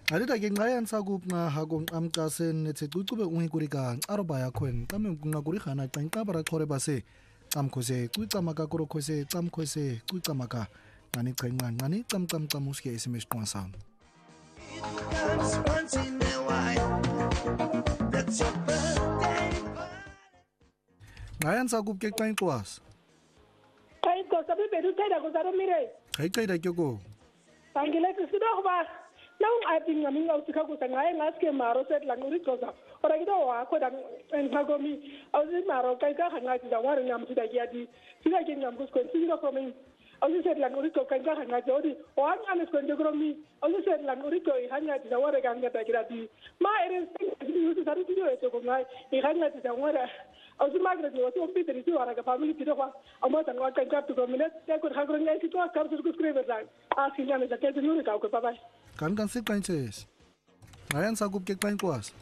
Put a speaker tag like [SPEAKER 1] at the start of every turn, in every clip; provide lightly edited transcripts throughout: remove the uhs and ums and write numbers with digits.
[SPEAKER 1] Alida ke ngayan sakup nga hagong amkasen netse tucube ungikuriga arobaya kwen kame ngakuri khana qenqa bara khore base amkhose kucamaka kuro khose camkhose kucamaka ngani qenqa ngani cam uske SMS twasa ngayan sakup ke qenqwas
[SPEAKER 2] Kai ko sabi bedu taida ko zaro mire.
[SPEAKER 1] kai da kyoko
[SPEAKER 2] Pangile ko sido ba. Now I think I'm going to go to my last game. Maro said like Ricosa. Or I don't want to and Hagomi. I was in Maro, Kaika, and I did a warning to the Yadi. Sina getting I'm just going to from me. I just said like Rico, Kaika, and I told you, one man is going to grow me. I just said like Rico, he hung out the water gang that I get. My instinct is to do it to my he hung out the water. I was Margaret was so bitter to like a family to a month and what I got to go minutes. They could have grown 92 comes to scream at that. Asking them if I get the new cow. Bye.
[SPEAKER 1] kan sip kanches ngayan sakup ke qenqwas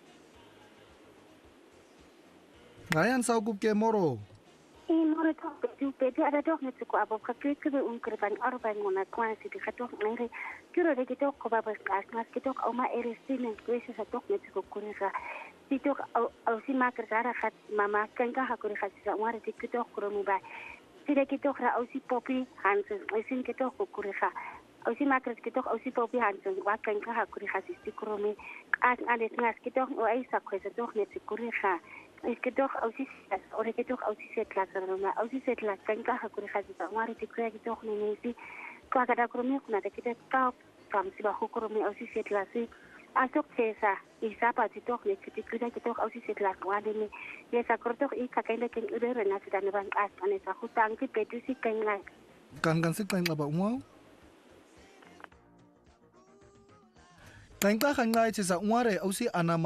[SPEAKER 1] ngayan sakup ke moro
[SPEAKER 3] moro to pedu ada dok net ko abo ka ke kreban arba ngona kwasi di khatok ngere kiro de kitok ko baba kas nas kitok au ma erestin kwese sa tok net ko kunisa kitok au si makar gara khat mama kanka hakuri khat sa ngare kitok ko mu ba sire kitok ra au si popi hansen isin kitok ko kurisa au si makar kitok au si popi hansen wa kanka hakuri khasi sikromi as ales nas kitok o ai sa kwese tok net kurisa es que doch aus ist oder que doch aus ist klasse aber aus ist klasse kein ka hakuri khasi sa ngari tikre ki doch ni si ka kada kromi kuna de kita ka kam si ba hukromi aus ist klasse asok sesa isa pa ti doch ni tikre ki doch aus ist klasse wale ni ye sa korto I ka kaile ken udere na sida ne ban as ane sa hutang ki petu si kan
[SPEAKER 1] si kan ba umau Tengka kan ngai sa umare ausi ana